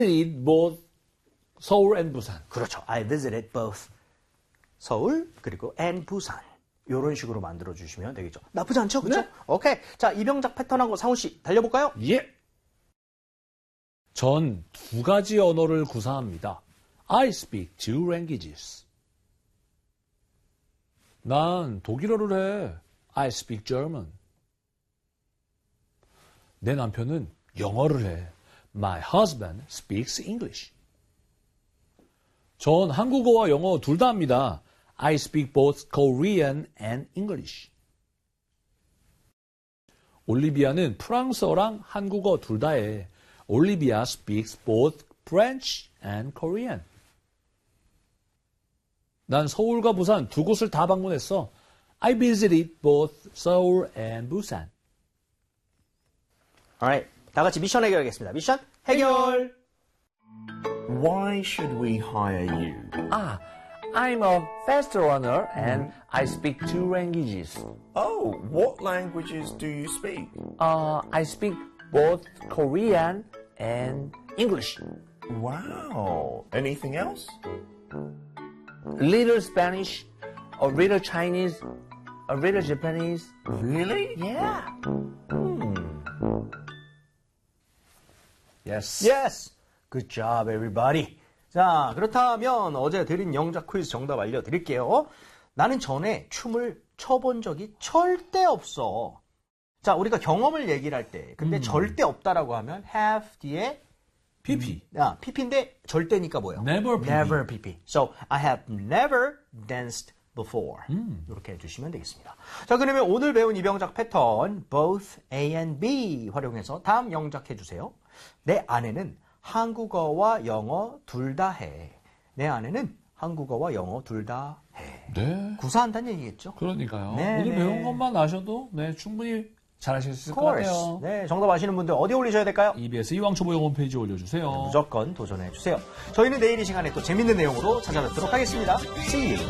visited both 서울 and 부산. 그렇죠. I visited both 서울 그리고 and 부산. 이런 식으로 만들어 주시면 되겠죠. 나쁘지 않죠? 그렇죠? 네. 오케이. 자, 이병작 패턴하고 상훈 씨 달려볼까요? 예. 전 두 가지 언어를 구사합니다. I speak two languages. 난 독일어를 해. I speak German. 내 남편은 영어를 해. My husband speaks English. 전 한국어와 영어 둘 다 합니다. I speak both Korean and English. 올리비아는 프랑스어랑 한국어 둘 다 해. 올리비아 speaks both French and Korean. 난 서울과 부산 두 곳을 다 방문했어. I visited both Seoul and Busan. Alright. 다 같이 미션 해결하겠습니다. 미션 해결. Why should we hire you? I'm a fast runner and I speak two languages. Oh, what languages do you speak? I speak both Korean and English. Wow. Anything else? A little Spanish, a little Chinese, a little Japanese. Really? Yeah. Yes. Yes. Good job, everybody. 자, 그렇다면 어제 드린 영작 퀴즈 정답 알려드릴게요. 나는 전에 춤을 춰본 적이 절대 없어. 자, 우리가 경험을 얘기를 할 때, 근데 절대 없다라고 하면 have 뒤에 PP. PP인데 절대니까 뭐예요? Never PP. Never PP. So, I have never danced before. 이렇게 해주시면 되겠습니다. 자, 그러면 오늘 배운 이병작 패턴 both A and B 활용해서 다음 영작 해주세요. 내 아내는 한국어와 영어 둘 다 해. 내 아내는 한국어와 영어 둘 다 해. 네. 구사한다는 얘기겠죠? 그러니까요. 네, 오늘 네. 배운 것만 아셔도 충분히 잘하실 수 있을 것 같아요. 네, 정답 아시는 분들 어디 올리셔야 될까요? EBS 이왕초보 영어 홈페이지에 올려주세요. 무조건 도전해 주세요. 저희는 내일 이 시간에 또 재밌는 내용으로 찾아뵙도록 하겠습니다. See you.